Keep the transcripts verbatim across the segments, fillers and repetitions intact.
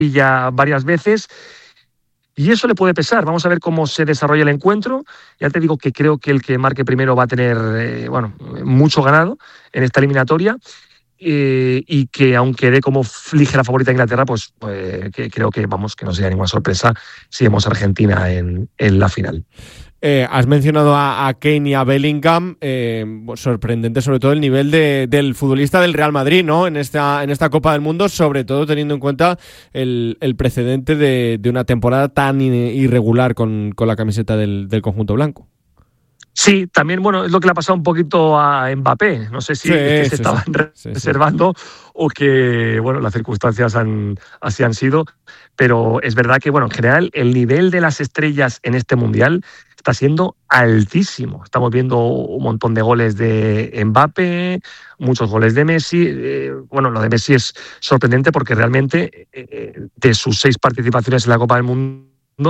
ya varias veces. Y eso le puede pesar. Vamos a ver cómo se desarrolla el encuentro. Ya te digo que creo que el que marque primero va a tener eh, bueno, mucho ganado en esta eliminatoria. Eh, y que aunque dé como ligera favorita a Inglaterra, pues eh, que creo que vamos que no sería ninguna sorpresa si vemos a Argentina en, en la final. Eh, has mencionado a, a Kane y a Bellingham, eh, sorprendente sobre todo el nivel de, del futbolista del Real Madrid, ¿no? En esta, en esta Copa del Mundo, sobre todo teniendo en cuenta el, el precedente de, de una temporada tan irregular con, con la camiseta del, del conjunto blanco. Sí, también, bueno, es lo que le ha pasado un poquito a Mbappé. No sé si sí, es que sí, se estaban sí, reservando sí, sí. o que, bueno, las circunstancias han, así han sido. Pero es verdad que, bueno, en general, el nivel de las estrellas en este Mundial está siendo altísimo. Estamos viendo un montón de goles de Mbappé, muchos goles de Messi. Eh, bueno, lo de Messi es sorprendente porque realmente eh, de sus seis participaciones en la Copa del Mundo,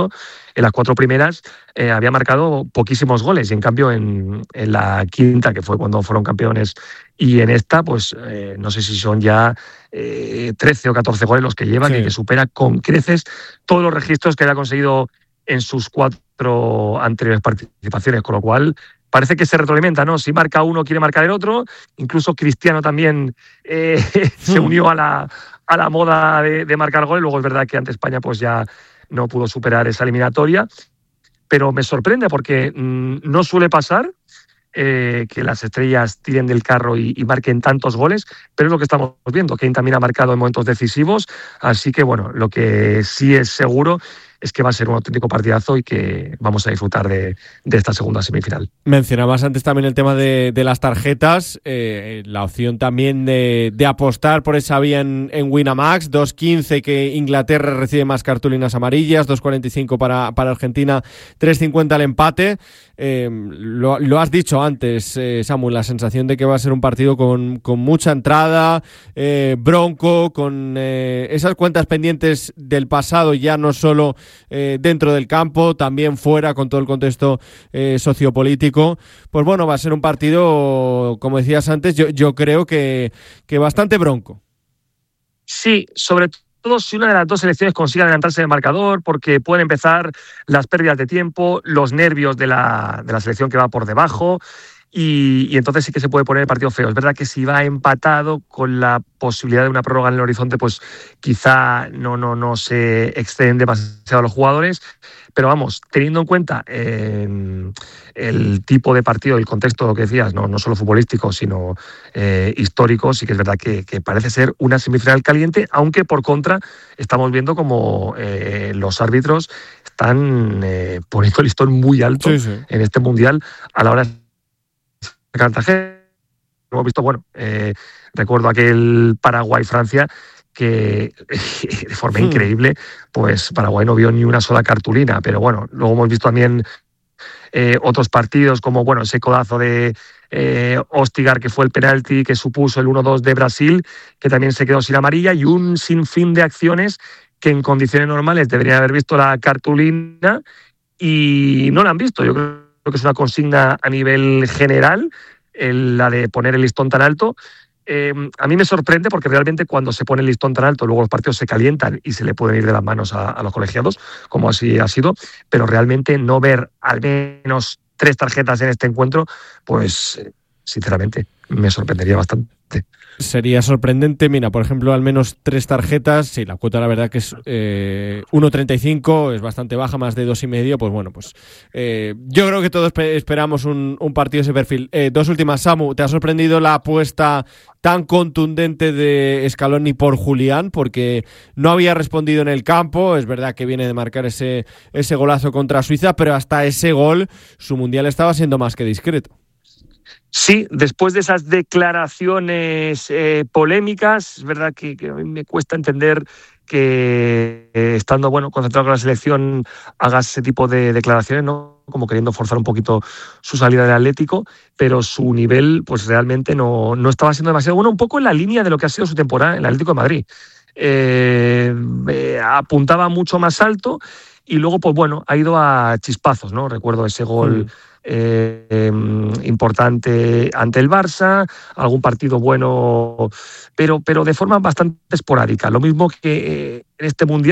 en las cuatro primeras eh, había marcado poquísimos goles y en cambio en, en la quinta, que fue cuando fueron campeones, y en esta, pues eh, no sé si son ya eh, trece o catorce goles los que llevan, sí. y que supera con creces todos los registros que había conseguido en sus cuatro anteriores participaciones, con lo cual parece que se retroalimenta, ¿no? Si marca uno, quiere marcar el otro. Incluso Cristiano también eh, se unió a la, a la moda de, de marcar goles. Luego es verdad que ante España pues ya no pudo superar esa eliminatoria, pero me sorprende porque mmm, no suele pasar eh, que las estrellas tiren del carro y, y marquen tantos goles, pero es lo que estamos viendo. Kane también ha marcado en momentos decisivos, así que bueno, lo que sí es seguro es que va a ser un auténtico partidazo y que vamos a disfrutar de, de esta segunda semifinal. Mencionabas antes también el tema de, de las tarjetas, eh, la opción también de, de apostar por esa vía en, en Winamax, dos quince que Inglaterra recibe más cartulinas amarillas, dos cuarenta y cinco para, para Argentina, tres cincuenta el empate. Eh, lo, lo has dicho antes, eh, Samu, la sensación de que va a ser un partido con, con mucha entrada, eh, bronco, con eh, esas cuentas pendientes del pasado, ya no solo Eh, dentro del campo, también fuera, con todo el contexto eh, sociopolítico. Pues bueno, va a ser un partido, como decías antes, yo, yo creo que, que bastante bronco. Sí, sobre todo si una de las dos selecciones consigue adelantarse en el marcador, porque pueden empezar las pérdidas de tiempo, los nervios de la, de la selección que va por debajo. Y, y entonces sí que se puede poner el partido feo. Es verdad que si va empatado, con la posibilidad de una prórroga en el horizonte, pues quizá no, no, no se exceden demasiado los jugadores. Pero vamos, teniendo en cuenta eh, el tipo de partido, el contexto, lo que decías, no, no solo futbolístico, sino eh, histórico, sí que es verdad que, que parece ser una semifinal caliente, aunque por contra estamos viendo como eh, los árbitros están eh, poniendo el listón muy alto sí, sí. en este Mundial a la hora de Cartagena. Hemos visto, bueno, eh, recuerdo aquel Paraguay-Francia que de forma hmm. increíble, pues Paraguay no vio ni una sola cartulina, pero bueno, luego hemos visto también eh, otros partidos como, bueno, ese codazo de eh, Ostigar, que fue el penalti que supuso el uno dos de Brasil, que también se quedó sin amarilla, y un sinfín de acciones que en condiciones normales deberían haber visto la cartulina y no la han visto. Yo creo que es una consigna a nivel general, el, la de poner el listón tan alto. Eh, a mí me sorprende porque realmente cuando se pone el listón tan alto, luego los partidos se calientan y se le pueden ir de las manos a, a los colegiados, como así ha sido, pero realmente no ver al menos tres tarjetas en este encuentro, pues sinceramente me sorprendería bastante. Sería sorprendente, mira, por ejemplo, al menos tres tarjetas, sí, la cuota la verdad que es eh, uno treinta y cinco, es bastante baja, más de dos y medio, pues bueno, pues eh, yo creo que todos esperamos un, un partido de ese perfil. Eh, dos últimas, Samu, ¿te ha sorprendido la apuesta tan contundente de Scaloni por Julián? Porque no había respondido en el campo, es verdad que viene de marcar ese, ese golazo contra Suiza, pero hasta ese gol su Mundial estaba siendo más que discreto. Sí, después de esas declaraciones eh, polémicas, es verdad que, que a mí me cuesta entender que eh, estando bueno concentrado con la selección hagas ese tipo de declaraciones, ¿no? Como queriendo forzar un poquito su salida del Atlético, pero su nivel pues realmente no, no estaba siendo demasiado bueno, un poco en la línea de lo que ha sido su temporada en el Atlético de Madrid. eh, eh, apuntaba mucho más alto y luego, pues bueno, ha ido a chispazos, ¿no? Recuerdo ese gol... Mm. Eh, eh, importante ante el Barça, algún partido bueno, pero, pero de forma bastante esporádica. Lo mismo que eh, en este Mundial.